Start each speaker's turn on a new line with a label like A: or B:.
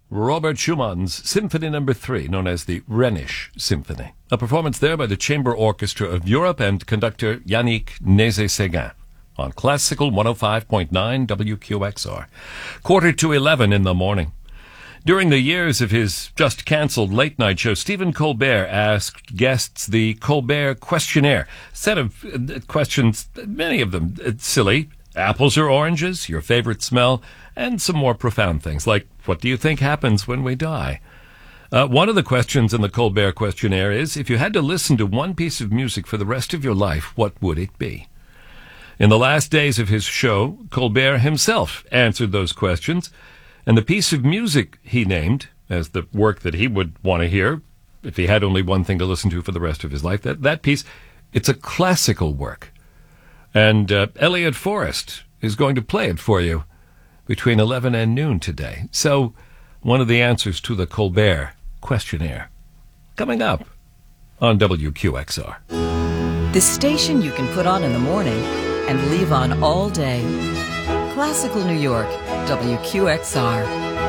A: Robert Schumann's Symphony No. 3, known as the Rhenish Symphony. A performance there by the Chamber Orchestra of Europe and conductor Yannick Nézet-Séguin on Classical 105.9 WQXR. 10:45 in the morning. During the years of his just-cancelled late-night show, Stephen Colbert asked guests the Colbert Questionnaire. Set of questions, many of them silly. Apples or oranges, your favorite smell, and some more profound things, like what do you think happens when we die? One of the questions in the Colbert Questionnaire is, if you had to listen to one piece of music for the rest of your life, what would it be? In the last days of his show, Colbert himself answered those questions, and the piece of music he named as the work that he would want to hear, if he had only one thing to listen to for the rest of his life, that piece, it's a classical work. And Elliot Forrest is going to play it for you between 11 and noon today. So, one of the answers to the Colbert Questionnaire, coming up on WQXR.
B: The station you can put on in the morning and leave on all day. Classical New York, WQXR.